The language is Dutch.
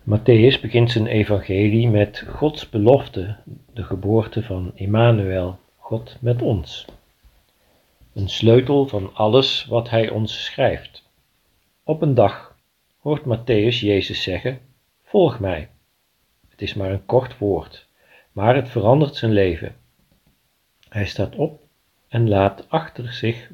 Matthäus begint zijn evangelie met Gods belofte, de geboorte van Immanuel, God met ons. Een sleutel van alles wat hij ons schrijft. Op een dag hoort Matthäus Jezus zeggen: volg mij. Het is maar een kort woord, maar het verandert zijn leven. Hij staat op en laat achter zich